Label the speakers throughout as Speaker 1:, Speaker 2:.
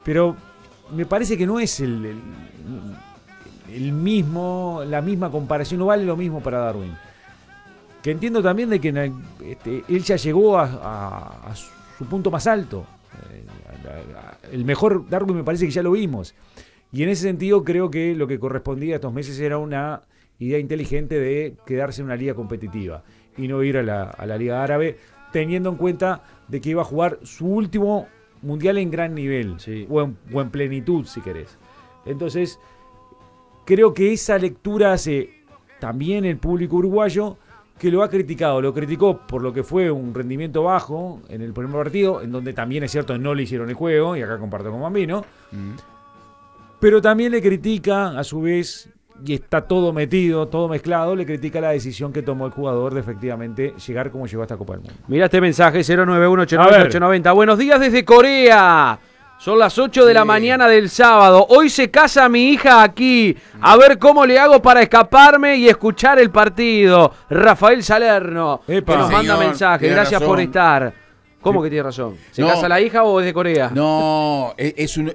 Speaker 1: pero me parece que no es la misma comparación, no vale lo mismo para Darwin. Que entiendo también de que él ya llegó a su punto más alto. El mejor Darwin me parece que ya lo vimos. Y en ese sentido creo que lo que correspondía a estos meses era una idea inteligente de quedarse en una liga competitiva y no ir a la Liga Árabe, teniendo en cuenta de que iba a jugar su último mundial en gran nivel, sí, o en plenitud, si querés. Entonces, creo que esa lectura hace también el público uruguayo, que lo ha criticado. Lo criticó por lo que fue un rendimiento bajo en el primer partido, en donde también es cierto no le hicieron el juego, y acá comparto con Bambino. Pero también le critica, a su vez, y está todo metido, todo mezclado, le critica la decisión que tomó el jugador de efectivamente llegar como llegó a esta Copa del Mundo.
Speaker 2: Mirá este mensaje, 091-890-890. Buenos días desde Corea. Son las 8 de la mañana del sábado. Hoy se casa mi hija aquí. A ver cómo le hago para escaparme y escuchar el partido. Rafael Salerno, que nos manda mensaje. Gracias por estar. ¿Cómo que tiene razón? ¿Se casa la hija o es de Corea?
Speaker 3: No, es un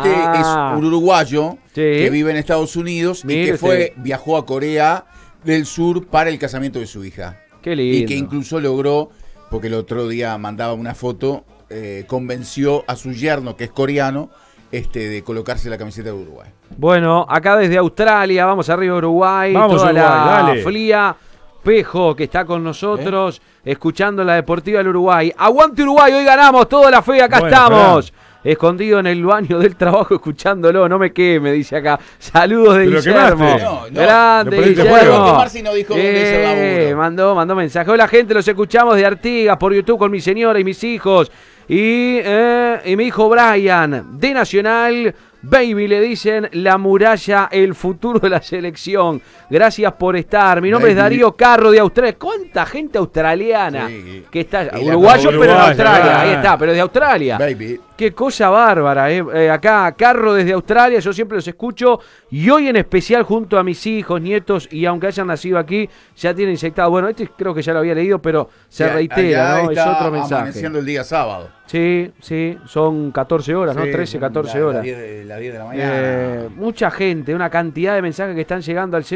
Speaker 3: uruguayo que vive en Estados Unidos y que viajó a Corea del Sur para el casamiento de su hija.
Speaker 2: Qué lindo.
Speaker 3: Y que incluso logró, porque el otro día mandaba una foto, convenció a su yerno, que es coreano, de colocarse la camiseta de Uruguay.
Speaker 2: Bueno, acá desde Australia, vamos arriba a Uruguay.
Speaker 1: Vamos
Speaker 2: toda
Speaker 1: Uruguay,
Speaker 2: la
Speaker 1: dale.
Speaker 2: Flia Pejo, que está con nosotros, escuchando la Deportiva del Uruguay. ¡Aguante Uruguay! Hoy ganamos, toda la fe, acá estamos. Esperá. Escondido en el baño del trabajo escuchándolo, no me queme, dice acá. Saludos de Guillermo. Grande, Guillermo.
Speaker 3: Marci no dijo dónde es el laburo.
Speaker 2: Mandó mensaje. Hola gente, los escuchamos de Artigas por YouTube con mi señora y mis hijos. Y mi hijo Brian, de Nacional. Baby, le dicen, la muralla, el futuro de la selección. Gracias por estar. Mi nombre es Darío Carro de Australia. ¿Cuánta gente australiana que está? Uruguayo, pero en Australia. Ahí está, pero de Australia.
Speaker 3: Baby.
Speaker 2: Qué cosa bárbara. Acá, Carro desde Australia, yo siempre los escucho. Y hoy en especial junto a mis hijos, nietos, y aunque hayan nacido aquí, ya tienen inyectado. Bueno, creo que ya lo había leído, pero se reitera, ¿no? Es otro mensaje.
Speaker 3: Amaneciendo el día sábado.
Speaker 2: Sí, son 14 horas, ¿no? 13, 14 horas.
Speaker 3: La 10 de la mañana.
Speaker 2: Mucha gente, una cantidad de mensajes que están llegando al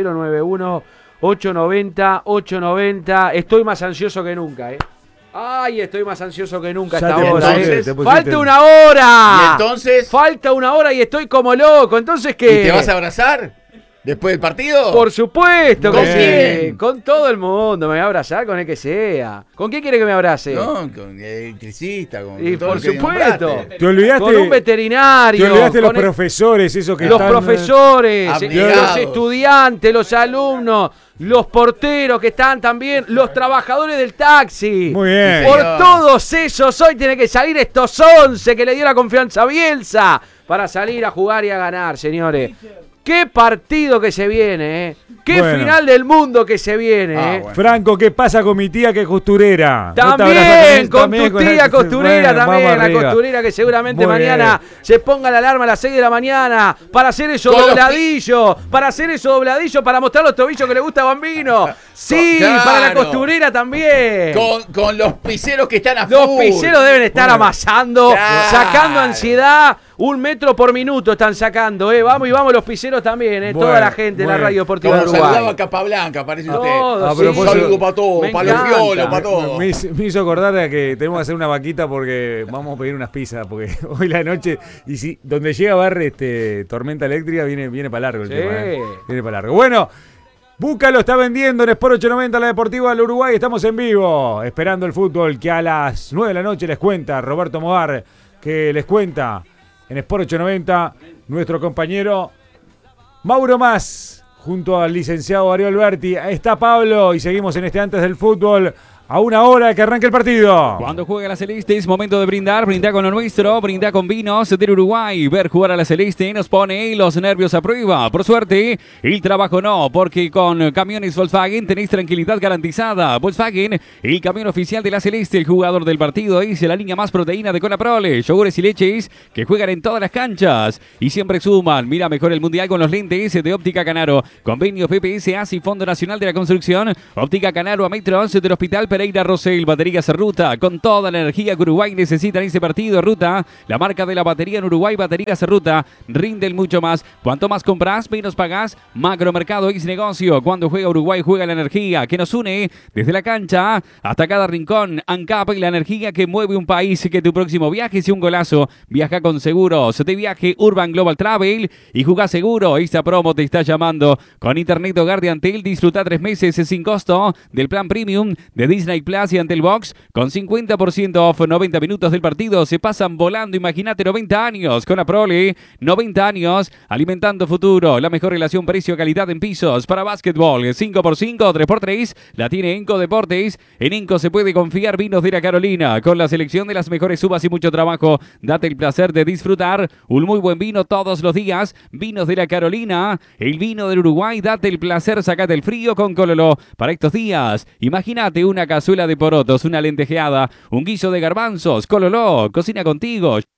Speaker 2: 091-890-890. Estoy más ansioso que nunca, Ay, estoy más ansioso que nunca esta hora. ¡Falta una hora!
Speaker 3: ¿Y entonces?
Speaker 2: Falta una hora y estoy como loco. ¿Entonces qué?
Speaker 3: ¿Y te vas a abrazar? ¿Después del partido?
Speaker 2: Por supuesto.
Speaker 3: ¿Con quién?
Speaker 2: Con todo el mundo. Me voy a abrazar con el que sea. ¿Con quién quiere que me abrace?
Speaker 3: No, con el electricista.
Speaker 2: Y por supuesto.
Speaker 1: Te olvidaste,
Speaker 2: con un veterinario.
Speaker 1: Te olvidaste los profesores, esos que
Speaker 2: los
Speaker 1: están...
Speaker 2: profesores,
Speaker 3: abnegados.
Speaker 2: los estudiantes, los alumnos, los porteros que están también, los trabajadores del taxi.
Speaker 1: Muy bien.
Speaker 2: Por todos esos, hoy tiene que salir estos 11 que le dio la confianza a Bielsa para salir a jugar y a ganar, señores. ¡Qué partido que se viene, ¡Qué final del mundo que se viene,
Speaker 1: Bueno. Franco, ¿qué pasa con mi tía que es costurera?
Speaker 2: También, con tu tía costurera, también, la costurera que seguramente mañana se ponga la alarma a las 6 de la mañana para hacer eso dobladillo, para mostrar los tobillos que le gusta a Bambino. Sí, claro. Para la costurera también.
Speaker 3: Con los piseros que están
Speaker 2: Los piseros deben estar amasando, sacando ansiedad. 1 metro por minuto están sacando, Vamos y vamos los piseros también, toda la gente en la Radio Deportiva de Uruguay.
Speaker 3: Saludaba a Capablanca, parece usted.
Speaker 1: Saludo
Speaker 3: para todos, para los fiolos, para todos.
Speaker 1: Me hizo acordar a que tenemos que hacer una vaquita porque vamos a pedir unas pizzas, porque hoy la noche, y si donde llega a ver tormenta eléctrica, viene para largo el tema. Viene para largo. Bueno, Buca lo está vendiendo en Sport 890, la Deportiva del Uruguay. Estamos en vivo, esperando el fútbol que a las 9 de la noche les cuenta Roberto Mogar, que les cuenta en Sport 890 nuestro compañero Mauro Mas, junto al licenciado Darío Alberti. Ahí está Pablo y seguimos en antes del fútbol. A 1 hora que arranque el partido.
Speaker 4: Cuando juega la Celeste es momento de brindar. Brinda con lo nuestro, brinda con vinos del Uruguay. Ver jugar a la Celeste nos pone los nervios a prueba. Por suerte, el trabajo no, porque con camiones Volkswagen tenéis tranquilidad garantizada. Volkswagen, el camión oficial de la Celeste, el jugador del partido, es la línea más proteína de Conaprole. Yogures y leches que juegan en todas las canchas y siempre suman. Mira mejor el mundial con los lentes de Óptica Canaro. Convenio PPS, ASI, Fondo Nacional de la Construcción. Óptica Canaro a metros del Hospital Pereira Rosell, baterías Ruta, con toda la energía que Uruguay necesita en ese partido. Ruta, la marca de la batería en Uruguay, baterías Ruta, rinden mucho más. Cuanto más compras, menos pagás. Macromercado es negocio. Cuando juega Uruguay, juega la energía que nos une desde la cancha hasta cada rincón. ANCAP, la energía que mueve un país. Que tu próximo viaje sea un golazo. Viaja con seguros de viaje Urban Global Travel y jugá seguro. Esta promo te está llamando. Con Internet Hogar de Antel, disfruta 3 meses sin costo del plan Premium de Disney Plus y Antel Box con 50% off. 90 minutos del partido se pasan volando. Imagínate 90 años con Aprole. 90 años alimentando futuro. La mejor relación precio-calidad en pisos para básquetbol. 5x5, 3x3 la tiene Enco Deportes. En Enco se puede confiar. Vinos de la Carolina con la selección de las mejores uvas y mucho trabajo. Date el placer de disfrutar un muy buen vino todos los días. Vinos de la Carolina, el vino del Uruguay. Date el placer, sacate el frío con Cololo para estos días. Imagínate una cazuela de porotos, una lentejeada, un guiso de garbanzos. Cololo, cocina contigo.